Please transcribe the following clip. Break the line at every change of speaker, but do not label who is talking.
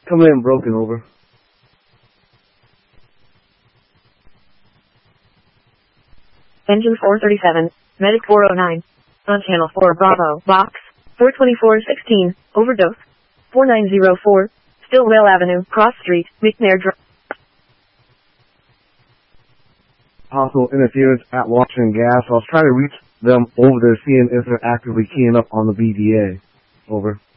Come in, broken, over.
Engine 437, Medic 409. On channel 4 Bravo, box 42416, overdose 4904, Stillwell Avenue, Cross Street, McNair Drive.
Possible interference at Washington Gas. I was trying to reach them over there, seeing if they're actively keying up on the BDA. Over.